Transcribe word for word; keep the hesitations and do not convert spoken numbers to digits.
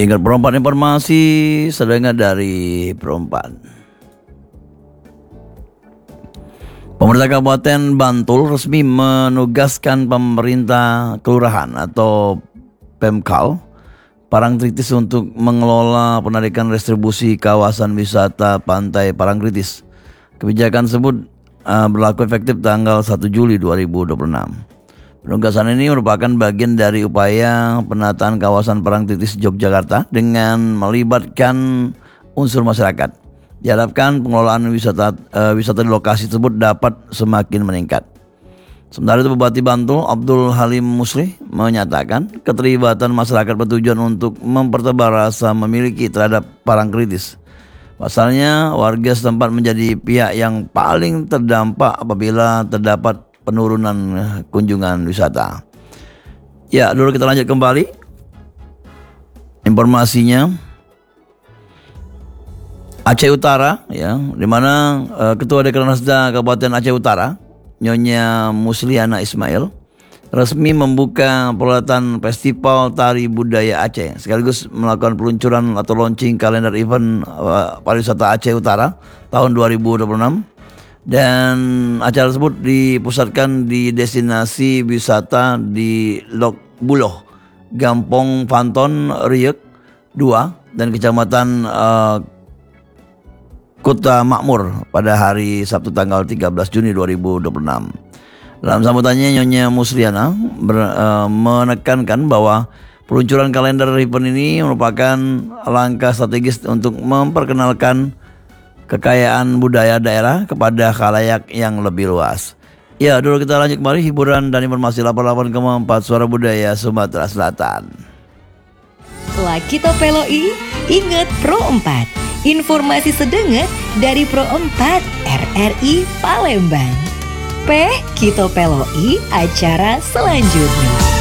Ingat perempat informasi sedengar dari perempat. Pemerintah Kabupaten Bantul resmi menugaskan pemerintah kelurahan atau Pemkal Parangtritis untuk mengelola penarikan restribusi kawasan wisata Pantai Parangtritis. Kebijakan tersebut uh, berlaku efektif tanggal satu Juli dua ribu dua puluh enam. Penugasan ini merupakan bagian dari upaya penataan kawasan Parangtritis Yogyakarta dengan melibatkan unsur masyarakat. Diharapkan pengelolaan wisata uh, wisata di lokasi tersebut dapat semakin meningkat. Sementara itu Bupati Bantul Abdul Halim Musli menyatakan keterlibatan masyarakat bertujuan untuk mempertebar rasa memiliki terhadap Parangtritis. Pasalnya warga setempat menjadi pihak yang paling terdampak apabila terdapat penurunan kunjungan wisata. Ya, dulu kita lanjut kembali informasinya. Aceh Utara, ya, di mana uh, Ketua Dekranasda Kabupaten Aceh Utara, Nyonya Musliana Ismail, resmi membuka perhelatan Festival Tari Budaya Aceh, sekaligus melakukan peluncuran atau launching kalender event uh, pariwisata Aceh Utara tahun dua ribu dua puluh enam. Dan acara tersebut dipusatkan di destinasi wisata di Lok Buloh, Gampong Fanton Riek dua dan Kecamatan uh, Kota Makmur pada hari Sabtu tanggal tiga belas Juni dua ribu dua puluh enam. Dalam sambutannya Nyonya Musliana ber, uh, menekankan bahwa peluncuran kalender event ini merupakan langkah strategis untuk memperkenalkan kekayaan budaya daerah kepada khalayak yang lebih luas. Ya, dulu kita lanjut kembali hiburan dan informasi delapan puluh delapan koma empat Suara Budaya Sumatera Selatan. Setelah kita peloi, ingat Pro empat. Informasi sedenget dari Pro empat R R I Palembang. P, kita peloi acara selanjutnya.